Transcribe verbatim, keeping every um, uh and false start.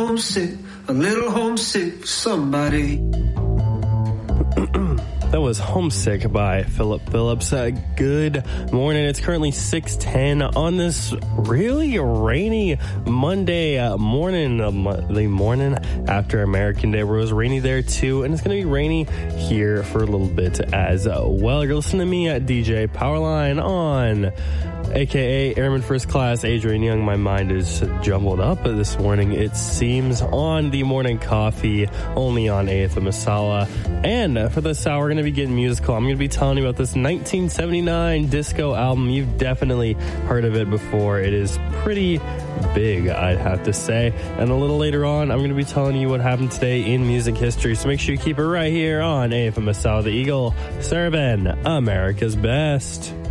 homesick, a little homesick for somebody. That was Homesick by Philip Phillips. Uh, good morning. It's currently six ten on this really rainy Monday uh, morning, uh, the morning after American Day, where it was rainy there too, and it's going to be rainy here for a little bit as well. You're listening to me at D J Powerline on A K A Airman First Class, Adrian Young. My mind is jumbled up this morning, it seems, on the morning coffee, only on A F M Masala. And for this hour, we're going to be getting musical. I'm going to be telling you about this nineteen seventy-nine disco album. You've definitely heard of it before. It is pretty big, I'd have to say. And a little later on, I'm going to be telling you what happened today in music history. So make sure you keep it right here on A F M Masala, the Eagle, serving America's best.